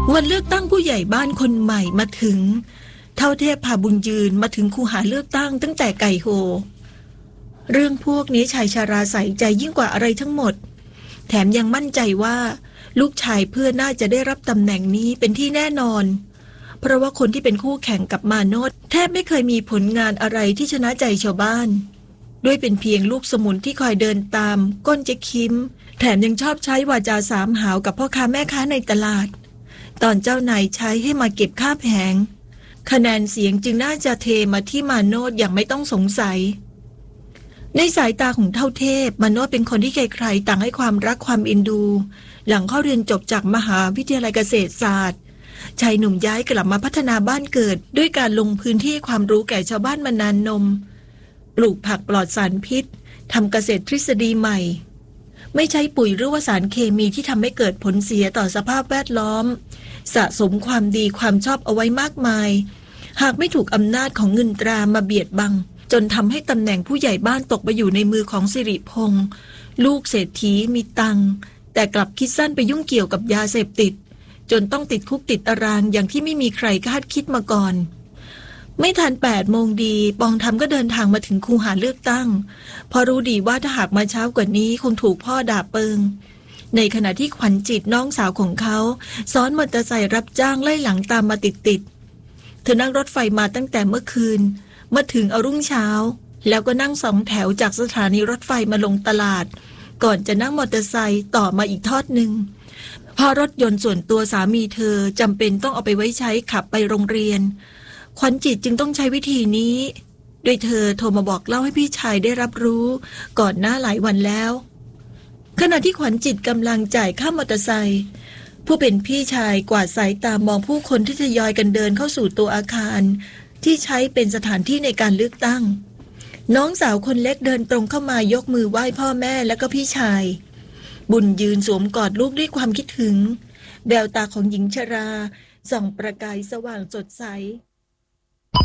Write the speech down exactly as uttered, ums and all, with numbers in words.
วันเลือกตั้งผู้ใหญ่บ้านคนใหม่มาถึงเท่าเทพพาบุญยืนมาถึงคูหาเลือกตั้งตั้งแต่ไก่โฮเรื่องพวกนี้ชายชาราใส่ใจยิ่งกว่าอะไรทั้งหมดแถมยังมั่นใจว่าลูกชายเพื่อนน่าจะได้รับตำแหน่งนี้เป็นที่แน่นอนเพราะว่าคนที่เป็นคู่แข่งกับมาโนดแทบไม่เคยมีผลงานอะไรที่ชนะใจชาวบ้านด้วยเป็นเพียงลูกสมุนที่คอยเดินตามก้นเจ๊คิมแถมยังชอบใช้วาจาสามหาวกับพ่อค้าแม่ค้าในตลาดตอนเจ้านายใช้ให้มาเก็บค่าแผงคะแนนเสียงจึงน่าจะเทมาที่มาโนดอย่างไม่ต้องสงสัยในสายตาของเท่าเทพมาโนดเป็นคนที่ใครๆต่างให้ความรักความเอ็นดูหลังเข้าเรียนจบจากมหาวิทยาลัยเกษตรศาสตร์ชายหนุ่มย้ายกลับมาพัฒนาบ้านเกิดด้วยการลงพื้นที่ความรู้แก่ชาวบ้านมานานนมปลูกผักปลอดสารพิษทำเกษตรทฤษฎีใหม่ไม่ใช้ปุ๋ยหรือว่าสารเคมีที่ทำให้เกิดผลเสียต่อสภาพแวดล้อมสะสมความดีความชอบเอาไว้มากมายหากไม่ถูกอำนาจของเงินตรามาเบียดบังจนทำให้ตำแหน่งผู้ใหญ่บ้านตกไปอยู่ในมือของสิริพงษ์ลูกเศรษฐีมีตังแต่กลับคิดสั้นไปยุ่งเกี่ยวกับยาเสพติดจนต้องติดคุกติดตารางอย่างที่ไม่มีใครคาดคิดมาก่อนไม่ทันแปดโมงดีปองธรรมก็เดินทางมาถึงคูหาเลือกตั้งพอรู้ดีว่าถ้าหากมาเช้ากว่านี้คงถูกพ่อด่าเปิงในขณะที่ขวัญจิตน้องสาวของเขาซ้อนมอเตอร์ไซค์รับจ้างไล่หลังตามมาติดๆเธอนั่งรถไฟมาตั้งแต่เมื่อคืนเมื่อถึงเอารุ่งเช้าแล้วก็นั่งสองแถวจากสถานีรถไฟมาลงตลาดก่อนจะนั่งมอเตอร์ไซค์ต่อมาอีกทอดหนึ่งพอรถยนต์ส่วนตัวสามีเธอจำเป็นต้องเอาไปไว้ใช้ขับไปโรงเรียนขวัญจิตจึงต้องใช้วิธีนี้โดยเธอโทรมาบอกเล่าให้พี่ชายได้รับรู้ก่อนหน้าหลายวันแล้วขณะที่ขวัญจิตกำลังจ่ายค่ามอเตอร์ไซค์ผู้เป็นพี่ชายกวาดสายตามองผู้คนที่ทยอยกันเดินเข้าสู่ตัวอาคารที่ใช้เป็นสถานที่ในการเลือกตั้งน้องสาวคนเล็กเดินตรงเข้ามายกมือไหว้พ่อแม่และก็พี่ชายบุญยืนสวมกอดลูกด้วยความคิดถึงแววตาของหญิงชราส่องประกายสว่างสดใส